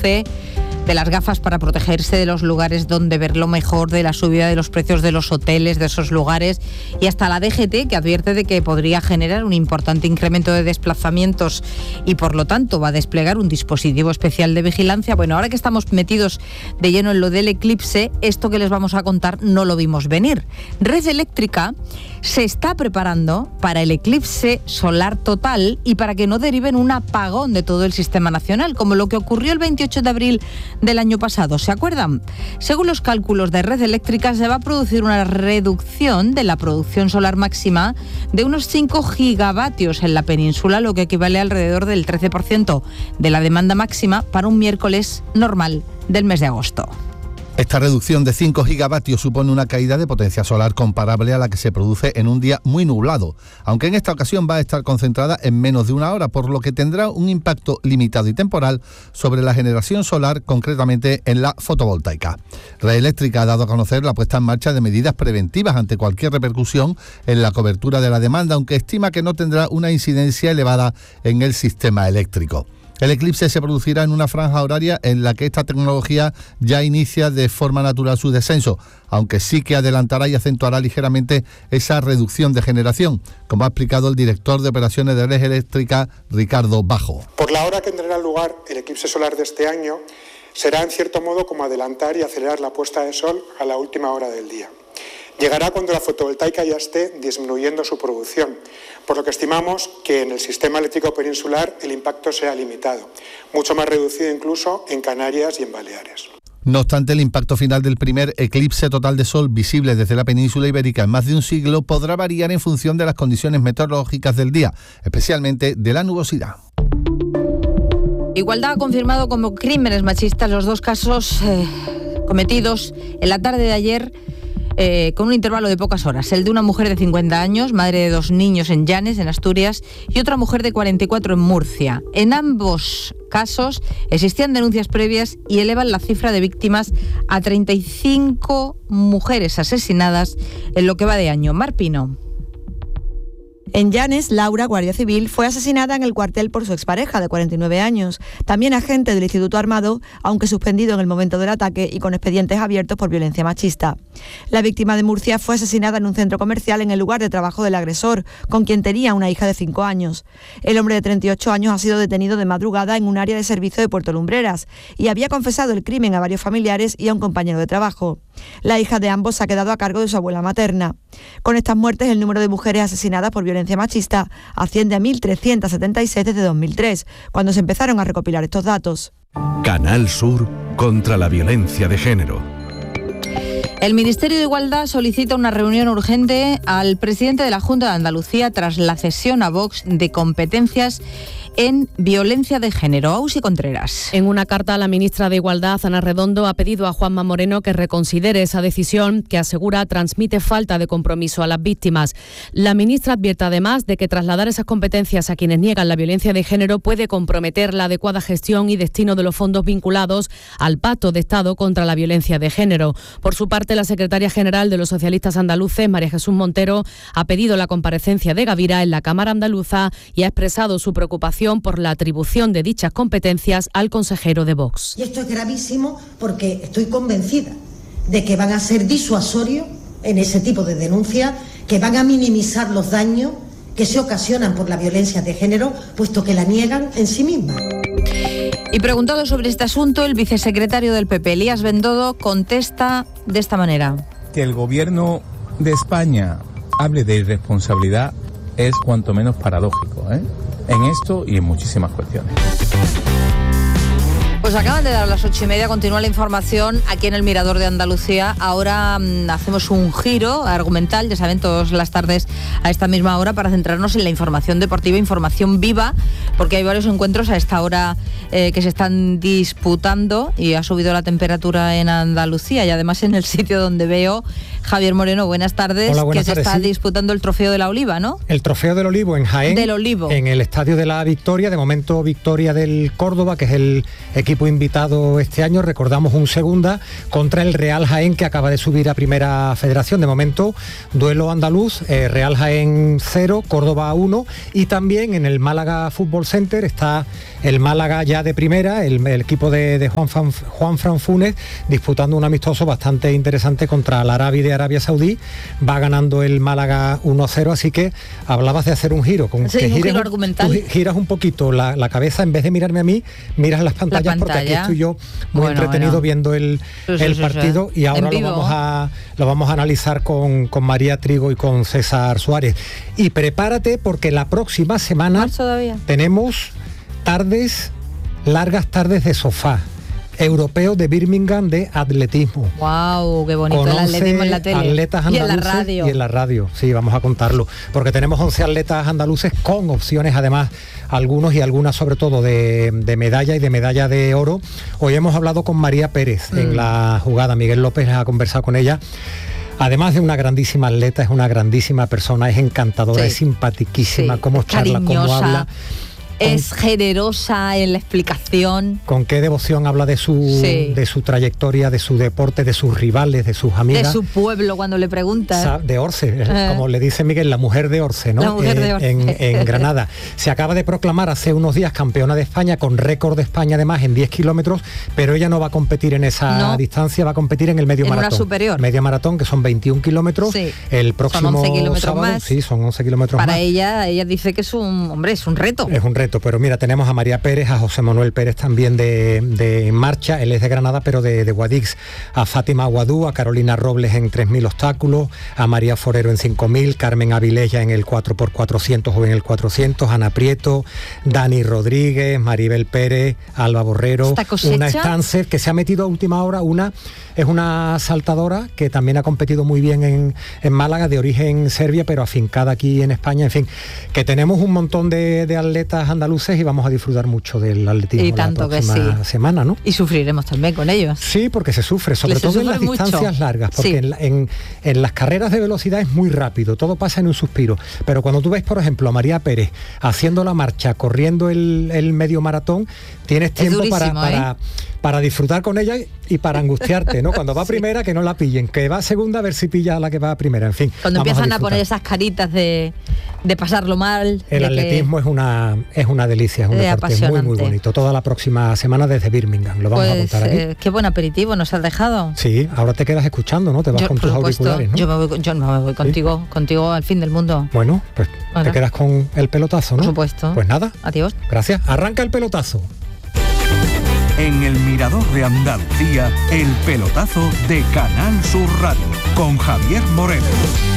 UC, de las gafas para protegerse de los lugares donde verlo mejor, de la subida de los precios de los hoteles, de esos lugares, y hasta la DGT, que advierte de que podría generar un importante incremento de desplazamientos y por lo tanto va a desplegar un dispositivo especial de vigilancia. Bueno, ahora que estamos metidos de lleno en lo del eclipse, esto que les vamos a contar no lo vimos venir. Red Eléctrica se está preparando para el eclipse solar total y para que no derive en un apagón de todo el sistema nacional, como lo que ocurrió el 28 de abril del año pasado. ¿Se acuerdan? Según los cálculos de Red Eléctrica, se va a producir una reducción de la producción solar máxima de unos 5 gigavatios en la península, lo que equivale a alrededor del 13% de la demanda máxima para un miércoles normal del mes de agosto. Esta reducción de 5 gigavatios supone una caída de potencia solar comparable a la que se produce en un día muy nublado, aunque en esta ocasión va a estar concentrada en menos de una hora, por lo que tendrá un impacto limitado y temporal sobre la generación solar, concretamente en la fotovoltaica. Red Eléctrica ha dado a conocer la puesta en marcha de medidas preventivas ante cualquier repercusión en la cobertura de la demanda, aunque estima que no tendrá una incidencia elevada en el sistema eléctrico. El eclipse se producirá en una franja horaria en la que esta tecnología ya inicia de forma natural su descenso, aunque sí que adelantará y acentuará ligeramente esa reducción de generación, como ha explicado el director de operaciones de Red Eléctrica, Ricardo Bajo. Por la hora que tendrá lugar el eclipse solar de este año, será en cierto modo como adelantar y acelerar la puesta de sol a la última hora del día. Llegará cuando la fotovoltaica ya esté disminuyendo su producción, por lo que estimamos que en el sistema eléctrico peninsular el impacto sea limitado, mucho más reducido incluso en Canarias y en Baleares. No obstante, el impacto final del primer eclipse total de sol visible desde la península ibérica en más de un siglo podrá variar en función de las condiciones meteorológicas del día, especialmente de la nubosidad. Igualdad ha confirmado como crímenes machistas los dos casos cometidos en la tarde de ayer, con un intervalo de pocas horas. El de una mujer de 50 años, madre de 2 niños en Llanes, en Asturias, y otra mujer de 44 en Murcia. En ambos casos existían denuncias previas y elevan la cifra de víctimas a 35 mujeres asesinadas en lo que va de año. Mar Pino. En Llanes, Laura, guardia civil, fue asesinada en el cuartel por su expareja de 49 años, también agente del Instituto Armado, aunque suspendido en el momento del ataque y con expedientes abiertos por violencia machista. La víctima de Murcia fue asesinada en un centro comercial en el lugar de trabajo del agresor, con quien tenía una hija de 5 años. El hombre de 38 años ha sido detenido de madrugada en un área de servicio de Puerto Lumbreras y había confesado el crimen a varios familiares y a un compañero de trabajo. La hija de ambos ha quedado a cargo de su abuela materna. Con estas muertes, el número de mujeres asesinadas por violencia machista asciende a 1.376 desde 2003, cuando se empezaron a recopilar estos datos. Canal Sur contra la violencia de género. El Ministerio de Igualdad solicita una reunión urgente al presidente de la Junta de Andalucía tras la cesión a Vox de competencias en violencia de género. Ausi Contreras. En una carta, la ministra de Igualdad, Ana Redondo, ha pedido a Juanma Moreno que reconsidere esa decisión que asegura transmite falta de compromiso a las víctimas. La ministra advierte además de que trasladar esas competencias a quienes niegan la violencia de género puede comprometer la adecuada gestión y destino de los fondos vinculados al Pacto de Estado contra la violencia de género. Por su parte, la secretaria general de los socialistas andaluces, María Jesús Montero, ha pedido la comparecencia de Gavira en la Cámara Andaluza y ha expresado su preocupación por la atribución de dichas competencias al consejero de Vox. Y esto es gravísimo porque estoy convencida de que van a ser disuasorios en ese tipo de denuncias, que van a minimizar los daños que se ocasionan por la violencia de género, puesto que la niegan en sí misma. Y preguntado sobre este asunto, el vicesecretario del PP, Elías Bendodo, contesta de esta manera. Que el gobierno de España hable de irresponsabilidad es cuanto menos paradójico, en esto y en muchísimas cuestiones. Pues acaban de dar las 8:30, continúa la información aquí en el Mirador de Andalucía. Ahora hacemos un giro argumental, ya saben, todas las tardes a esta misma hora, para centrarnos en la información deportiva, información viva, porque hay varios encuentros a esta hora que se están disputando y ha subido la temperatura en Andalucía y además en el sitio donde veo Javier Moreno, buenas tardes. Hola, buenas que tardes, se está sí. disputando el Trofeo de la Oliva, ¿no? El Trofeo del Olivo en Jaén, Del Olivo. en el Estadio de la Victoria. De momento, victoria del Córdoba, que es el equipo invitado este año. Recordamos un segunda contra el Real Jaén, que acaba de subir a Primera Federación. De momento, duelo andaluz, Real Jaén 0, Córdoba 1. Y también en el Málaga Fútbol Center está el Málaga ya de primera, el equipo de Juan Fran Funes, disputando un amistoso bastante interesante contra el Arabi de Arabia Saudí. Va ganando el Málaga 1-0, así que hablabas de hacer un giro. Sí, un giro argumental. Tú giras un poquito la cabeza, en vez de mirarme a mí, miras las pantallas, porque aquí estoy yo muy entretenido viendo el partido, y ahora lo vamos a analizar con María Trigo y con César Suárez. Y prepárate, porque la próxima semana tenemos largas tardes de sofá. Europeo de Birmingham de atletismo. ¡Wow! ¡Qué bonito! Con el atletismo en la tele. Atletas y en la andaluces radio. Y en la radio, sí, vamos a contarlo. Porque tenemos 11 atletas andaluces con opciones, además, algunos y algunas sobre todo de medalla y de medalla de oro. Hoy hemos hablado con María Pérez en la jugada. Miguel López ha conversado con ella. Además de una grandísima atleta, es una grandísima persona, es encantadora, es simpatiquísima, cómo charla, cómo habla. Es generosa en la explicación. Con qué devoción habla de su trayectoria, de su deporte, de sus rivales, de sus amigas. De su pueblo, cuando le preguntas. De Orce, como le dice Miguel, la mujer de Orce, ¿no? La mujer de Orce. En Granada. Se acaba de proclamar hace unos días campeona de España, con récord de España además en 10 kilómetros, pero ella no va a competir en esa distancia, va a competir en el medio maratón. Una superior. Medio maratón, que son 21 kilómetros. Sí. El próximo son 11 kilómetros sábado, más. Sí, son 11 kilómetros más. Para ella dice que es un reto. Es un reto, pero mira, tenemos a María Pérez, a José Manuel Pérez también de marcha, él es de Granada, pero de Guadix, a Fátima Aguadú, a Carolina Robles en 3.000 obstáculos, a María Forero en 5.000, Carmen Avilella en el 4x400 o en el 400, Ana Prieto, Dani Rodríguez, Maribel Pérez, Alba Borrero, una Stancer que se ha metido a última hora, es una saltadora que también ha competido muy bien en Málaga, de origen serbia, pero afincada aquí en España. En fin, que tenemos un montón de atletas andaluces y vamos a disfrutar mucho del atletismo y tanto la próxima semana, ¿no? Y sufriremos también con ellos. Sí, porque se sufre, sobre todo en las distancias largas, porque en las carreras de velocidad es muy rápido, todo pasa en un suspiro, pero cuando tú ves, por ejemplo, a María Pérez haciendo la marcha, corriendo el medio maratón, tienes tiempo para disfrutar con ella y para angustiarte, ¿no? Cuando va primera, que no la pillen, que va segunda, a ver si pilla a la que va primera, en fin. Cuando empiezan a poner esas caritas de pasarlo mal. El atletismo es una delicia, es un deporte muy, muy bonito. Toda la próxima semana desde Birmingham, lo vamos a contar aquí. Qué buen aperitivo nos has dejado. Sí, ahora te quedas escuchando, ¿no? Te vas con tus auriculares, ¿no? Yo me voy contigo al fin del mundo. Bueno, pues te quedas con el pelotazo, ¿no? Por supuesto. Pues nada. Adiós. Gracias. Arranca el pelotazo. En el Mirador de Andalucía, el pelotazo de Canal Sur Radio, con Javier Moreno.